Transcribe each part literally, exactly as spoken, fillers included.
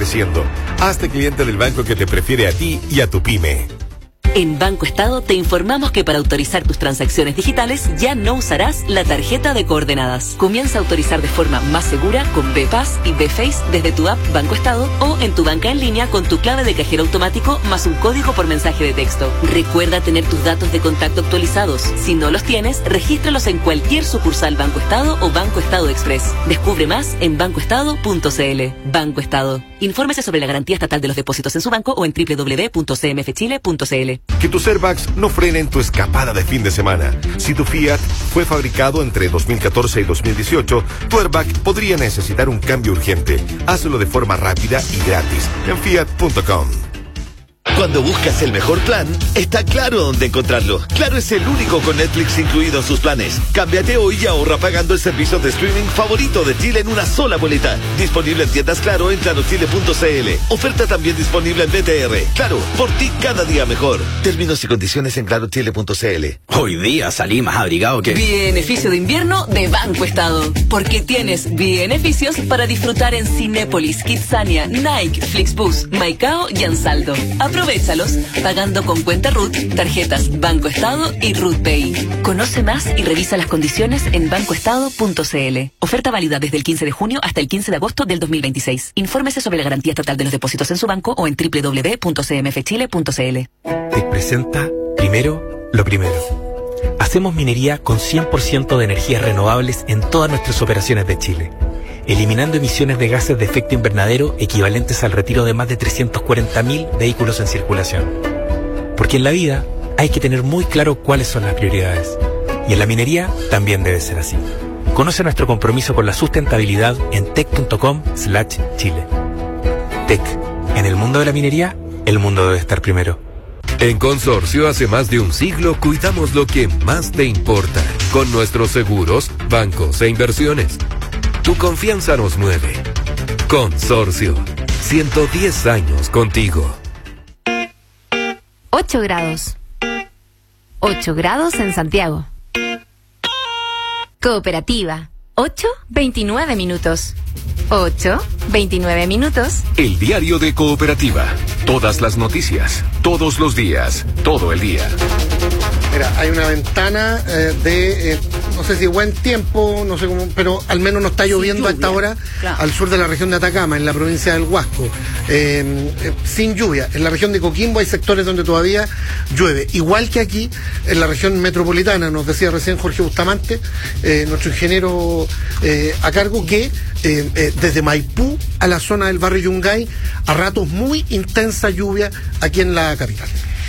creciendo. Hazte cliente del banco que te prefiere a ti y a tu pyme. En Banco Estado te informamos que para autorizar tus transacciones digitales ya no usarás la tarjeta de coordenadas. Comienza a autorizar de forma más segura con B-Pass y B-Face desde tu app Banco Estado o en tu banca en línea con tu clave de cajero automático más un código por mensaje de texto. Recuerda tener tus datos de contacto actualizados. Si no los tienes, regístralos en cualquier sucursal Banco Estado o Banco Estado Express. Descubre más en banco estado punto c l. Banco Estado. Infórmese sobre la garantía estatal de los depósitos en su banco o en doble u doble u doble u punto c m f chile punto c l. Que tus airbags no frenen tu escapada de fin de semana. Si tu Fiat fue fabricado entre dos mil catorce y dos mil dieciocho, tu airbag podría necesitar un cambio urgente. Hazlo de forma rápida y gratis en fiat punto com. Cuando buscas el mejor plan, está Claro dónde encontrarlo. Claro es el único con Netflix incluido en sus planes. Cámbiate hoy y ahorra pagando el servicio de streaming favorito de Chile en una sola boleta. Disponible en tiendas Claro en claro chile punto c l. Oferta también disponible en B T R. Claro, por ti cada día mejor. Términos y condiciones en claro chile punto c l. Hoy día salí más abrigado que... Beneficio de invierno de Banco Estado. Porque tienes beneficios para disfrutar en Cinépolis, Kidzania, Nike, Flixbus, Maicao y Ansaldo. Aprovéchalos pagando con cuenta R U T, tarjetas Banco Estado y R U T Pay. Conoce más y revisa las condiciones en banco estado punto c l. Oferta válida desde el quince de junio hasta el quince de agosto del dos mil veintiséis. Infórmese sobre la garantía estatal de los depósitos en su banco o en doble u doble u doble u punto c m f chile punto c l. Te presenta primero lo primero. Hacemos minería con cien por ciento de energías renovables en todas nuestras operaciones de Chile, eliminando emisiones de gases de efecto invernadero equivalentes al retiro de más de trescientos cuarenta mil vehículos en circulación. Porque en la vida hay que tener muy claro cuáles son las prioridades. Y en la minería también debe ser así. Conoce nuestro compromiso con la sustentabilidad en tec punto com slash chile. Tec. En el mundo de la minería, el mundo debe estar primero. En Consorcio, hace más de un siglo, cuidamos lo que más te importa. Con nuestros seguros, bancos e inversiones. Tu confianza nos mueve. Consorcio. ciento diez años contigo. ocho grados. ocho grados en Santiago. Cooperativa. ocho, veintinueve minutos. ocho, veintinueve minutos. El diario de Cooperativa. Todas las noticias, todos los días, todo el día. Mira, hay una ventana eh, de, eh, no sé si buen tiempo, no sé cómo, pero al menos no está lloviendo a esta hora, claro, al sur de la región de Atacama, en la provincia del Huasco. Eh, eh, sin lluvia. En la región de Coquimbo hay sectores donde todavía llueve. Igual que aquí, en la región metropolitana, nos decía recién Jorge Bustamante, eh, nuestro ingeniero eh, a cargo, que eh, eh, desde Maipú a la zona del barrio Yungay, a ratos muy intensa lluvia aquí en la capital.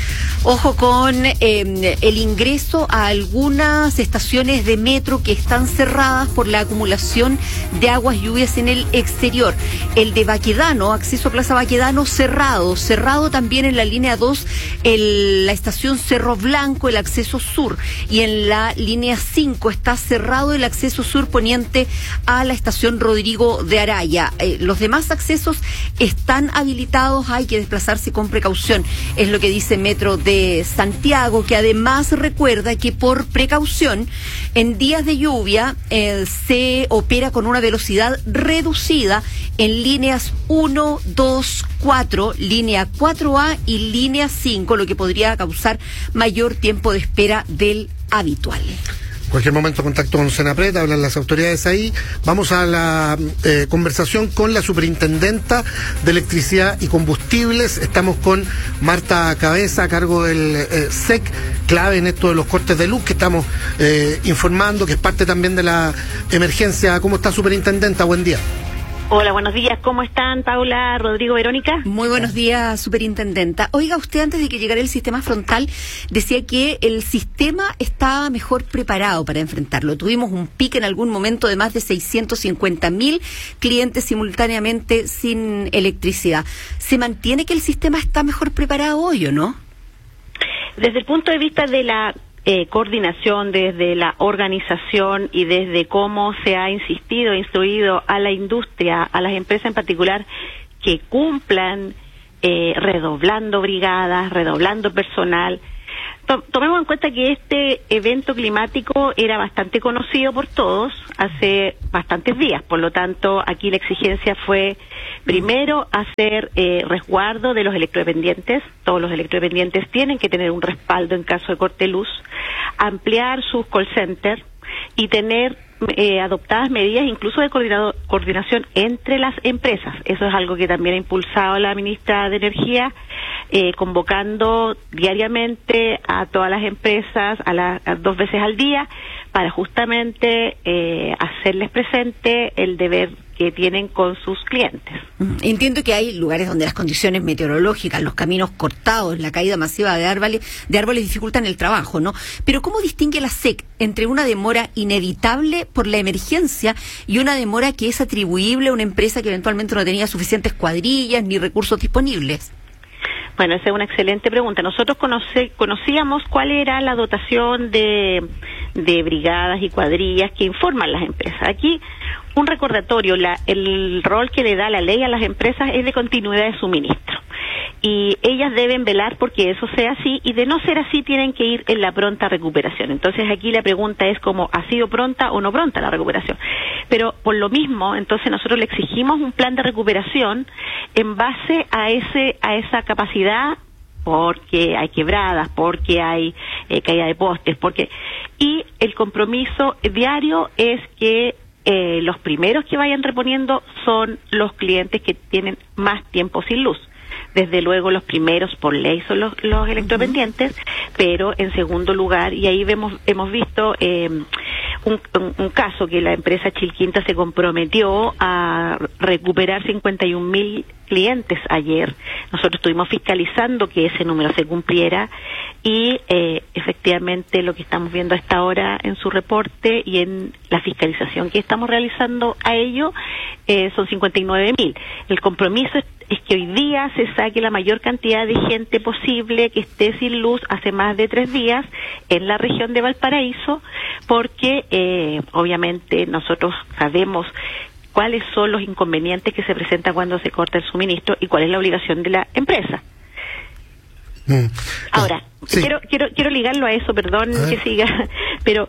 Ojo con eh, el ingreso a algunas estaciones de metro que están cerradas por la acumulación de aguas lluvias en el exterior. El de Baquedano, acceso a Plaza Baquedano, cerrado. Cerrado también en la línea dos, el, la estación Cerro Blanco, el acceso sur. Y en la línea cinco está cerrado el acceso sur poniente a la estación Rodrigo de Araya. Eh, los demás accesos están habilitados, hay que desplazarse con precaución. Es lo que dice Metro de Santiago, que además recuerda que por precaución en días de lluvia eh, se opera con una velocidad reducida en líneas uno, dos, cuatro, línea cuatro A y línea cinco, lo que podría causar mayor tiempo de espera del habitual. En cualquier momento contacto con Senapred, hablan las autoridades ahí. Vamos a la eh, conversación con la superintendenta de Electricidad y Combustibles. Estamos con Marta Cabeza, a cargo del eh, S E C, clave en esto de los cortes de luz que estamos eh, informando, que es parte también de la emergencia. ¿Cómo está, superintendenta? Buen día. Hola, buenos días. ¿Cómo están, Paula, Rodrigo, Verónica? Muy buenos días, superintendenta. Oiga, usted antes de que llegara el sistema frontal decía que el sistema estaba mejor preparado para enfrentarlo. Tuvimos un pico en algún momento de más de seiscientos cincuenta mil clientes simultáneamente sin electricidad. ¿Se mantiene que el sistema está mejor preparado hoy o no? Desde el punto de vista de la Eh, coordinación, desde la organización y desde cómo se ha insistido e instruido a la industria, a las empresas en particular, que cumplan eh, redoblando brigadas, redoblando personal, to- tomemos en cuenta que este evento climático era bastante conocido por todos hace bastantes días, por lo tanto aquí la exigencia fue primero hacer eh, resguardo de los electrodependientes. Todos los electrodependientes tienen que tener un respaldo en caso de corte de luz, ampliar sus call centers y tener eh, adoptadas medidas incluso de coordinado, coordinación entre las empresas. Eso es algo que también ha impulsado la ministra de Energía, eh, convocando diariamente a todas las empresas a, la, a dos veces al día para justamente eh, hacerles presente el deber que tienen con sus clientes. Entiendo que hay lugares donde las condiciones meteorológicas, los caminos cortados, la caída masiva de árboles, de árboles dificultan el trabajo, ¿no? Pero ¿cómo distingue la S E C entre una demora inevitable por la emergencia y una demora que es atribuible a una empresa que eventualmente no tenía suficientes cuadrillas ni recursos disponibles? Bueno, esa es una excelente pregunta. Nosotros conoce, conocíamos cuál era la dotación de, de brigadas y cuadrillas que informan las empresas. Aquí, un recordatorio, la, el rol que le da la ley a las empresas es de continuidad de suministro. Y ellas deben velar porque eso sea así, y de no ser así tienen que ir en la pronta recuperación. Entonces aquí la pregunta es como, ¿ha sido pronta o no pronta la recuperación? Pero por lo mismo, entonces nosotros le exigimos un plan de recuperación en base a ese a esa capacidad, porque hay quebradas, porque hay eh, caída de postes, porque y el compromiso diario es que eh, los primeros que vayan reponiendo son los clientes que tienen más tiempo sin luz. Desde luego los primeros por ley son los, los electrodependientes, uh-huh. pero en segundo lugar, y ahí vemos hemos visto eh, un, un, un caso que la empresa Chilquinta se comprometió a recuperar cincuenta y un mil clientes ayer. Nosotros estuvimos fiscalizando que ese número se cumpliera y eh, efectivamente lo que estamos viendo a esta hora en su reporte y en la fiscalización que estamos realizando a ello eh, son cincuenta y nueve mil. El compromiso es, es que hoy día se saque la mayor cantidad de gente posible que esté sin luz hace más de tres días en la región de Valparaíso, porque eh, obviamente nosotros sabemos cuáles son los inconvenientes que se presentan cuando se corta el suministro y cuál es la obligación de la empresa. Mm. Ahora, sí. quiero quiero quiero ligarlo a eso, perdón que siga, pero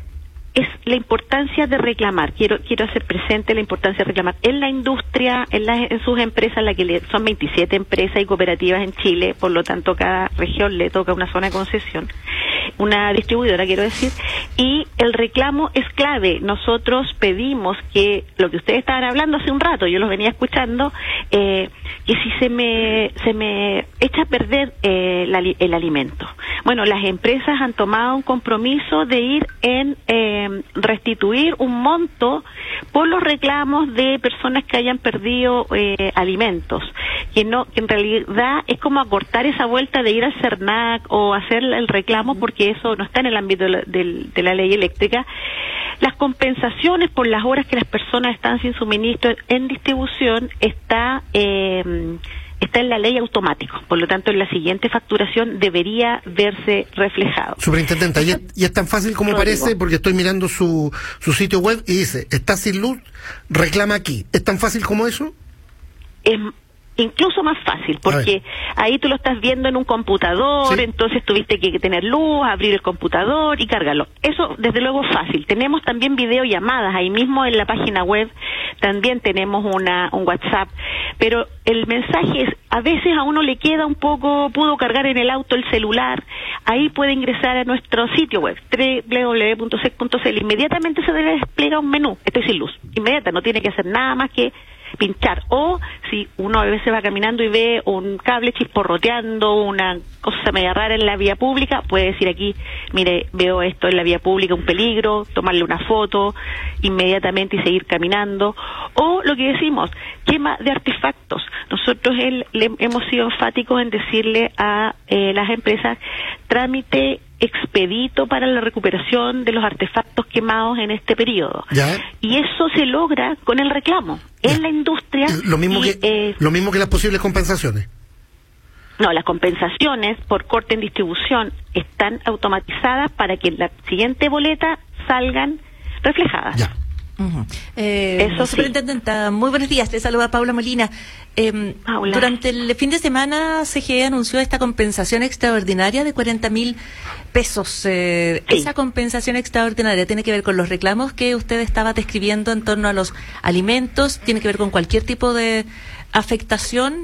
es la importancia de reclamar. Quiero quiero hacer presente la importancia de reclamar en la industria, en, la, en sus empresas, la que le, son veintisiete empresas y cooperativas en Chile, por lo tanto cada región le toca una zona de concesión, una distribuidora quiero decir, y el reclamo es clave. Nosotros pedimos que lo que ustedes estaban hablando hace un rato, yo los venía escuchando, eh, que si se me se me echa a perder eh, la, el alimento. Bueno, las empresas han tomado un compromiso de ir en eh, restituir un monto por los reclamos de personas que hayan perdido eh, alimentos, que no que en realidad es como acortar esa vuelta de ir al CERNAC o hacer el reclamo, porque eso no está en el ámbito de la, de, de la ley eléctrica. Las compensaciones por las horas que las personas están sin suministro en distribución está eh, está en la ley automático, por lo tanto en la siguiente facturación debería verse reflejado. Superintendenta, y es, y es tan fácil como Rodrigo. Parece, porque estoy mirando su, su sitio web y dice, está sin luz, reclama aquí. ¿Es tan fácil como eso? Es incluso más fácil, porque ahí tú lo estás viendo en un computador, sí. Entonces tuviste que tener luz, abrir el computador y cargarlo. Eso desde luego es fácil. Tenemos también videollamadas, ahí mismo en la página web también tenemos una un WhatsApp, pero el mensaje es, a veces a uno le queda un poco, pudo cargar en el auto el celular, ahí puede ingresar a nuestro sitio web, doble u doble u doble u punto sec punto c l, inmediatamente se debe desplegar un menú, estoy sin luz, inmediata, no tiene que hacer nada más que pinchar, o si uno a veces va caminando y ve un cable chisporroteando, una cosa media rara en la vía pública, puede decir aquí, mire, veo esto en la vía pública, un peligro, tomarle una foto inmediatamente y seguir caminando, o lo que decimos, quema de artefactos. Nosotros el, le, hemos sido enfáticos en decirle a eh, las empresas, trámite expedito para la recuperación de los artefactos quemados en este periodo. ¿Ya? Y eso se logra con el reclamo en la industria. Lo mismo, y, que, eh, lo mismo que las posibles compensaciones. No, las compensaciones por corte en distribución están automatizadas para que en la siguiente boleta salgan reflejadas. Ya. Uh-huh. Eh, Eso sí. Superintendenta, muy buenos días. Le saluda Paula Molina. Eh, durante el fin de semana C G E anunció esta compensación extraordinaria de cuarenta mil pesos. Eh, sí. Esa compensación extraordinaria tiene que ver con los reclamos que usted estaba describiendo en torno a los alimentos, tiene que ver con cualquier tipo de afectación